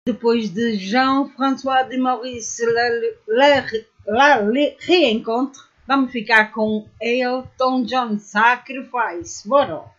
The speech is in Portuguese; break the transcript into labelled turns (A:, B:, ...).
A: Depois de Jean-François de Maurice La Rencontre, vamos ficar com Elton John Sacrifice. Bora!